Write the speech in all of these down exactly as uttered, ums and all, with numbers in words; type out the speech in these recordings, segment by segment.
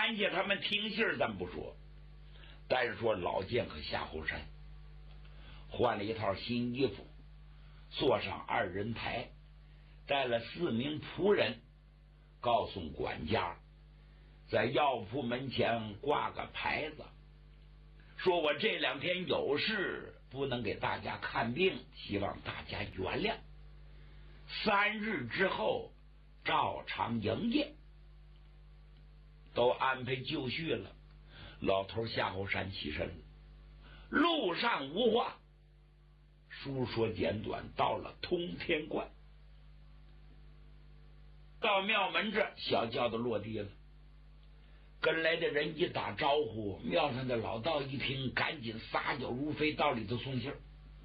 安家他们听信儿咱不说，但是说老剑和夏侯山换了一套新衣服，坐上二人台，带了四名仆人，告诉管家在药铺门前挂个牌子，说我这两天有事不能给大家看病，希望大家原谅，三日之后照常营业。都安排就绪了，老头夏侯山起身了，路上无话，书说简短，到了通天观，到庙门这小轿子落地了，跟来的人一打招呼，庙上的老道一听，赶紧撒脚如飞到里头送信儿。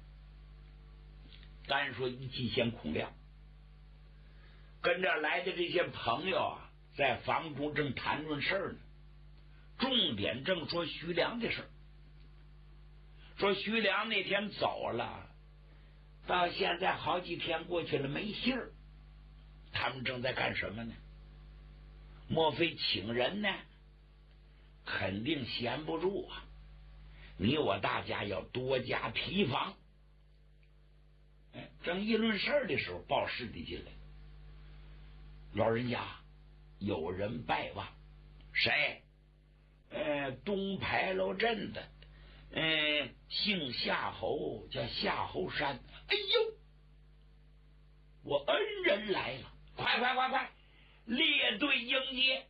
单说一气仙孔亮跟着来的这些朋友啊，在房中正谈论事儿呢，重点正说徐良的事儿，说徐良那天走了，到现在好几天过去了没信儿，他们正在干什么呢？莫非请人呢？肯定闲不住啊！你我大家要多加提防。哎，正议论事儿的时候，报事的进来，老人家有人拜望，谁？呃，东牌楼镇的，呃，姓夏侯，叫夏侯山。哎呦，我恩人来了，快快快快，列队迎接。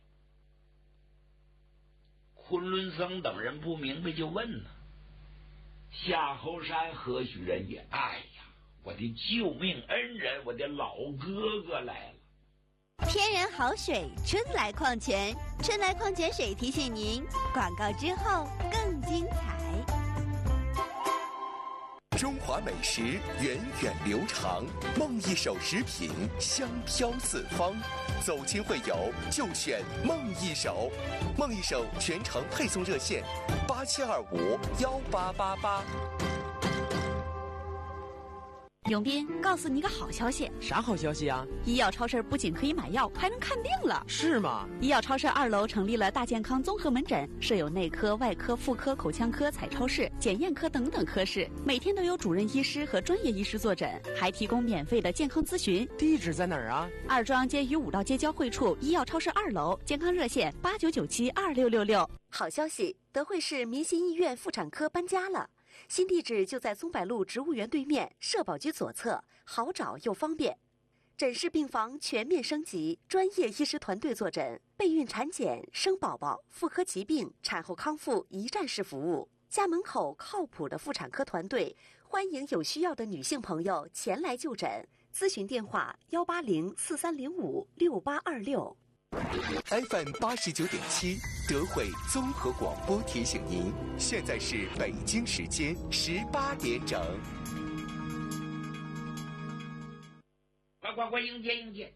昆仑僧等人不明白，就问呢：夏侯山何许人也？哎呀，我的救命恩人，我的老哥哥来了。 天然好水，春来矿泉，春来矿泉水提醒您，广告之后更精彩。 中华美食源远流长，梦一手食品香飘四方，走亲会友就选梦一手。梦一手全程配送热线八七二五幺八八八。 永斌，告诉你一个好消息。 啥好消息啊？ 医药超市不仅可以买药，还能看病了。 是吗？ 医药超市二楼成立了大健康综合门诊，设有内科、外科、妇科、口腔科、彩超室、检验科等等科室，每天都有主任医师和专业医师坐诊，还提供免费的健康咨询。 地址在哪儿啊？ 二庄街与五道街交汇处医药超市二楼，健康热线八九九七二六六六。 好消息，德惠市民心医院妇产科搬家了。新地址就在松柏路植物园对面，社保局左侧，好找又方便。诊室病房全面升级，专业医师团队坐诊，备孕产检、生宝宝、妇科疾病、产后康复一站式服务。家门口靠谱的妇产科团队，欢迎有需要的女性朋友前来就诊。咨询电话：幺八零四三零五六八二六。 F M 八十九点七，德惠综合广播提醒您，现在是北京时间十八点整。 快快快，迎接迎接！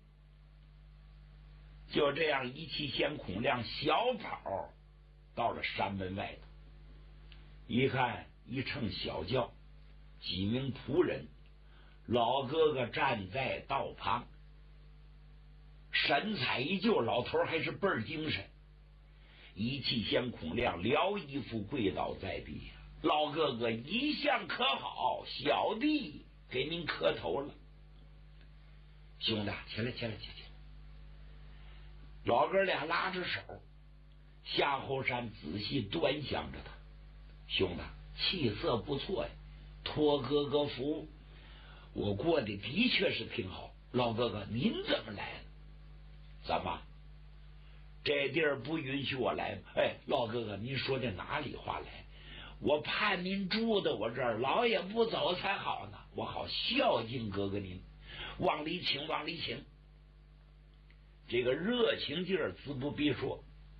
就这样，一气仙孔亮小跑到了山门外头，一看一乘小轿，几名仆人，老哥哥站在道旁。神采依旧，老头还是倍儿精神。一气仙孔亮撩衣服跪倒在地，老哥哥一向可好，小弟给您磕头了。兄弟，起来起来起来起来！老哥俩拉着手，夏侯山仔细端详着他。兄弟，气色不错呀，托哥哥福，我过得的确是挺好。老哥哥，您怎么来了？怎么？这地儿不允许我来吗？哎，老哥哥，您说的哪里话来？我盼您住的我这儿，老也不走才好呢，我好孝敬哥哥您。往里请，往里请。这个热情劲儿自不必说。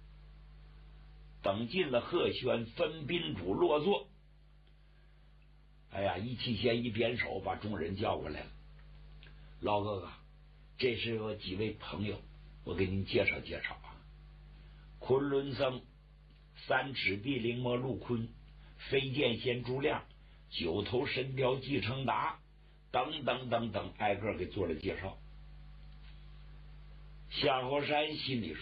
等进了贺轩，分宾主落座。哎呀，一气仙一点手，把众人叫过来了。老哥哥，这是有几位朋友，我给您介绍介绍啊。昆仑僧、三尺地灵魔陆坤、飞剑仙朱亮、九头神雕季承达等等等等，挨个给做了介绍。夏侯山心里说，